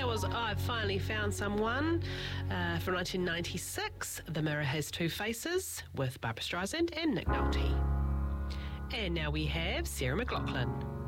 was I've Finally Found Someone from 1996. The Mirror Has Two Faces with Barbra Streisand and Nick Nolte. And now we have Sarah McLachlan.